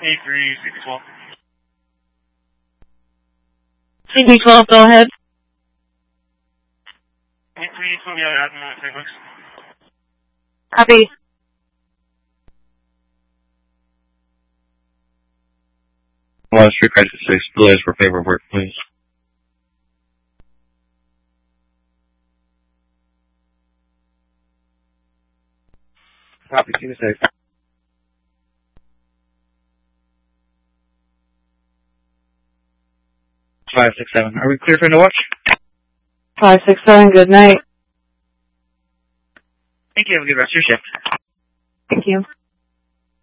CB12. CB12, go ahead. 8312, yeah, Admiral St. Copy. Street Crisis 6, delays for favor of work, please. Copy, see you safe. 567, are we clear for no watch? 567, good night. Thank you, have a good rest of your shift. Thank you.